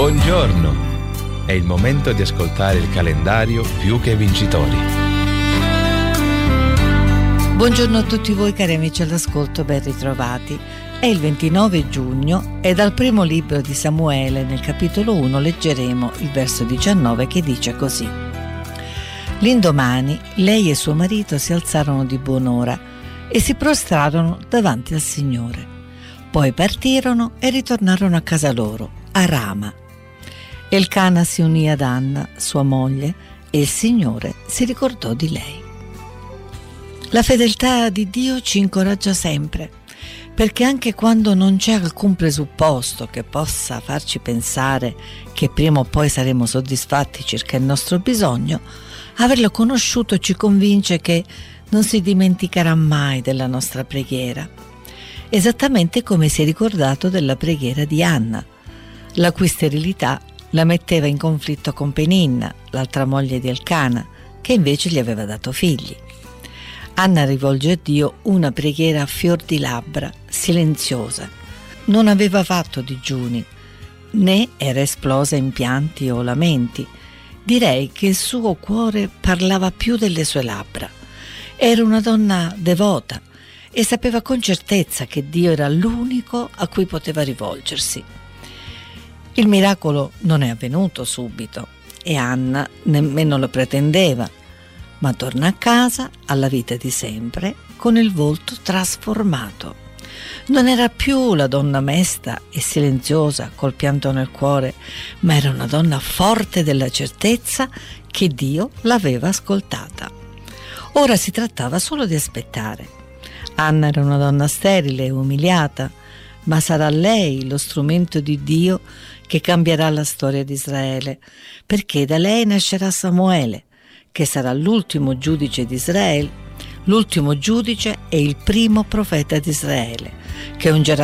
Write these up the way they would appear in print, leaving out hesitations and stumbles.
Buongiorno! È il momento di ascoltare il calendario Più che Vincitori. Buongiorno a tutti voi cari amici all'ascolto, ben ritrovati. È il 29 giugno e dal primo libro di Samuele, nel capitolo 1, leggeremo il verso 19 che dice così. L'indomani lei e suo marito si alzarono di buon'ora e si prostrarono davanti al Signore. Poi partirono e ritornarono a casa loro, a Rama. Elcana si unì ad Anna, sua moglie, e il Signore si ricordò di lei. La fedeltà di Dio ci incoraggia sempre, perché anche quando non c'è alcun presupposto che possa farci pensare che prima o poi saremo soddisfatti circa il nostro bisogno, averlo conosciuto ci convince che non si dimenticherà mai della nostra preghiera, esattamente come si è ricordato della preghiera di Anna, la cui sterilità la metteva in conflitto con Peninna, l'altra moglie di Elcana, che invece gli aveva dato figli. Anna rivolge a Dio una preghiera a fior di labbra, silenziosa. Non aveva fatto digiuni, né era esplosa in pianti o lamenti. Direi che il suo cuore parlava più delle sue labbra. Era una donna devota e sapeva con certezza che Dio era l'unico a cui poteva rivolgersi. Il miracolo non è avvenuto subito e Anna nemmeno lo pretendeva, ma torna a casa alla vita di sempre con il volto trasformato. Non era più la donna mesta e silenziosa col pianto nel cuore, ma era una donna forte della certezza che Dio l'aveva ascoltata. Ora si trattava solo di aspettare. Anna era una donna sterile e umiliata, ma sarà lei lo strumento di Dio che cambierà la storia di Israele, perché da lei nascerà Samuele, che sarà l'ultimo giudice di Israele, l'ultimo giudice e il primo profeta di Israele, che ungerà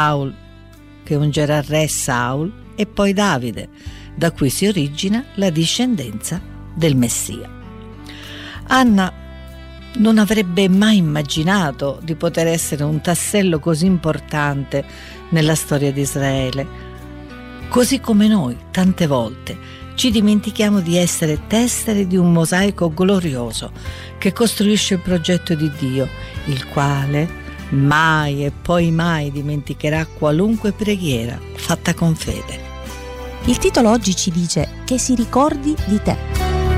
re Saul e poi Davide, da cui si origina la discendenza del Messia. Anna non avrebbe mai immaginato di poter essere un tassello così importante nella storia di Israele, così come noi tante volte ci dimentichiamo di essere tessere di un mosaico glorioso che costruisce il progetto di Dio, il quale mai e poi mai dimenticherà qualunque preghiera fatta con fede. Il titolo oggi ci dice che si ricordi di te.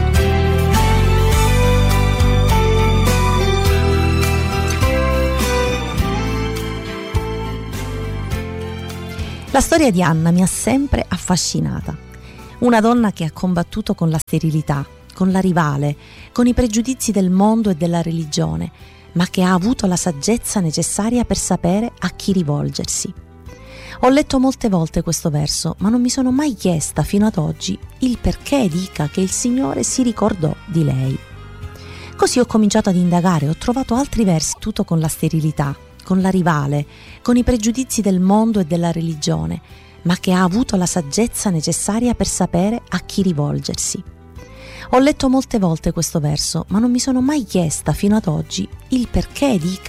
La storia di Anna mi ha sempre affascinata. Una donna che ha combattuto con la sterilità, con la rivale, con i pregiudizi del mondo e della religione, ma che ha avuto la saggezza necessaria per sapere a chi rivolgersi. Ho letto molte volte questo verso, ma non mi sono mai chiesta fino ad oggi il perché dica che il Signore si ricordò di lei. Così ho cominciato ad indagare, ho trovato altri versi, tutto con la sterilità, con la rivale, con i pregiudizi del mondo e della religione, ma che ha avuto la saggezza necessaria per sapere a chi rivolgersi. Ho letto molte volte questo verso, ma non mi sono mai chiesta fino ad oggi il perché dica